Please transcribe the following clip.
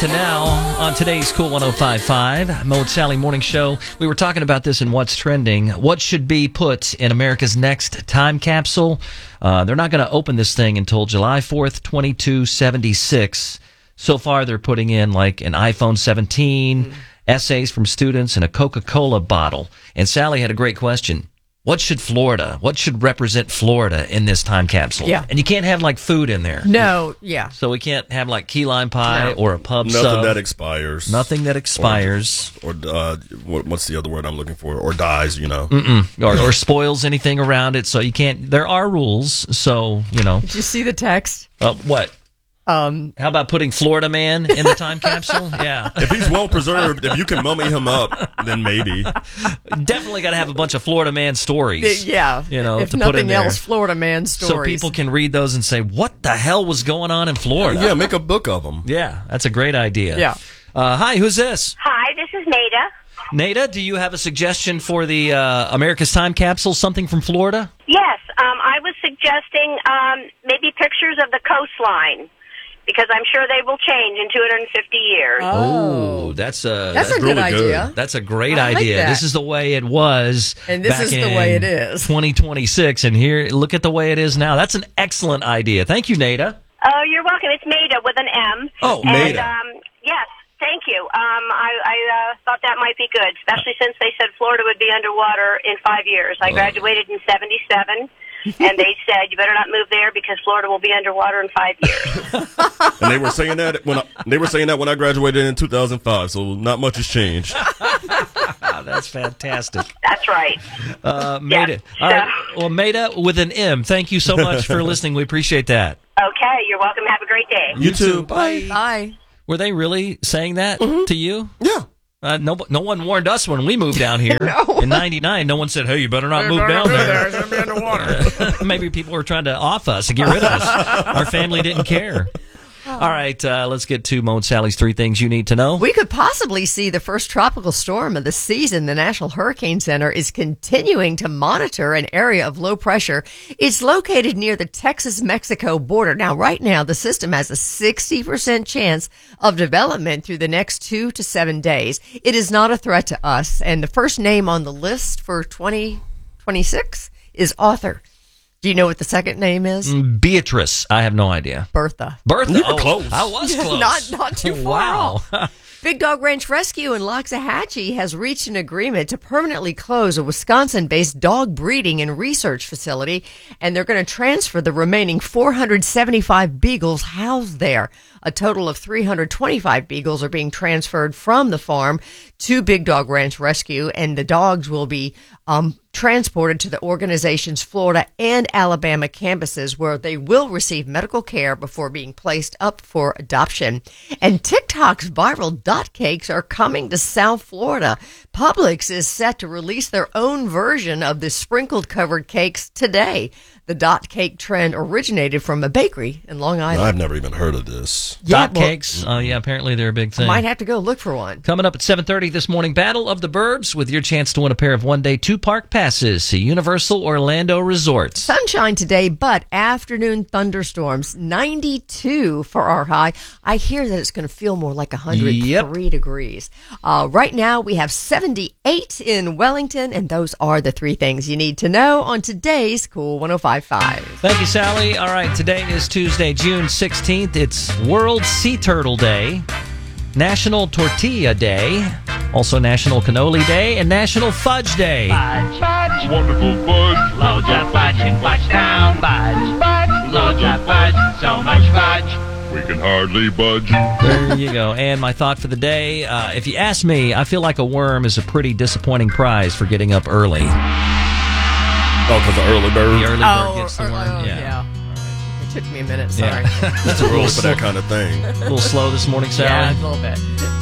to now on today's Cool 105.5 Mo and Sally Morning Show. We were talking about this in What's Trending. What should be put in America's next time capsule? They're not going to open this thing until July 4th, 2276. So far, they're putting in like an iPhone 17, essays from students, and a Coca-Cola bottle. And Sally had a great question. What should represent Florida in this time capsule? Yeah. And you can't have like food in there. No, yeah. So we can't have like key lime pie or a pub sub. Nothing that expires. Nothing that expires. Or what's the other word I'm looking for? Or dies, you know. Or spoils anything around it. So you can't. There are rules. So, you know. Did you see the text? What? How about putting Florida Man in the time capsule? Yeah. If he's well preserved, if you can mummy him up, then maybe. Definitely got to have a bunch of Florida Man stories. Yeah. You know, if to put in nothing there. else, Florida Man stories. So people can read those and say, what the hell was going on in Florida? Yeah, make a book of them. Yeah, that's a great idea. Yeah. Hi, who's this? Hi, this is Nada. Nada, do you have a suggestion for the America's Time capsule, something from Florida? Yes, I was suggesting maybe pictures of the coastline, because I'm sure they will change in 250 years. Oh, that's a good really idea. That's a great I like idea. that. This is the way it was, And this back is the in way it is. 2026, and here, look at the way it is now. That's an excellent idea. Thank you, Nada. Oh, you're welcome. It's Maida with an M. Oh, and, Maida. Yes, thank you. I thought that might be good, especially since they said Florida would be underwater in 5 years. I graduated in 77. And they said, you better not move there because Florida will be underwater in 5 years. And they were saying that when I graduated in 2005, so not much has changed. That's fantastic. That's right. Maida. Yes. All right. Well, Maida with an M. Thank you so much for listening. We appreciate that. Okay, you're welcome. Have a great day. You too. Bye. Bye. Were they really saying that to you? Yeah. No one warned us when we moved down here in '99. No one said, "Hey, you better not move down there." It's going to be underwater. Maybe people were trying to off us and get rid of us. Our family didn't care. All right, let's get to Mo and Sally's 3 things you need to know. We could possibly see the first tropical storm of the season. The National Hurricane Center is continuing to monitor an area of low pressure. It's located near the Texas-Mexico border. Now, right now, the system has a 60% chance of development through the next 2 to 7 days. It is not a threat to us. And the first name on the list for 2026 is Arthur. Do you know what the second name is? Beatrice. I have no idea. Bertha. Bertha. You were close. I was close. Not too far Wow. off. Big Dog Ranch Rescue in Loxahatchee has reached an agreement to permanently close a Wisconsin-based dog breeding and research facility, and they're going to transfer the remaining 475 beagles housed there. A total of 325 beagles are being transferred from the farm to Big Dog Ranch Rescue, and the dogs will be transported to the organization's Florida and Alabama campuses, where they will receive medical care before being placed up for adoption. And TikTok's viral dot cakes are coming to South Florida. Publix is set to release their own version of the sprinkled covered cakes today. The dot cake trend originated from a bakery in Long Island. I've never even heard of this. Dot cakes. Yeah, apparently they're a big thing. Might have to go look for one. Coming up at 7:30 this morning, Battle of the Burbs with your chance to win a pair of one-day 2-park passes to Universal Orlando Resorts. Sunshine today, but afternoon thunderstorms. 92 for our high. I hear that it's going to feel more like 103 degrees. Right now, we have 78 in Wellington, and those are the 3 things you need to know on today's Cool 105.5. Thank you, Sally. All right, today is Tuesday, June 16th. It's World Sea Turtle Day, National Tortilla Day, also National Cannoli Day, and National Fudge Day. Fudge, fudge, wonderful fudge. Loads of fudge in Fudgetown. Fudge, fudge, loads of fudge, so much fudge. We can hardly budge. There you go. And my thought for the day, if you ask me, I feel like a worm is a pretty disappointing prize for getting up early. Oh, because the early bird. The early bird gets the worm. Yeah. It took me a minute, sorry. Yeah. That's a rule for that kind of thing. A little slow this morning, Sally. Yeah, a little bit.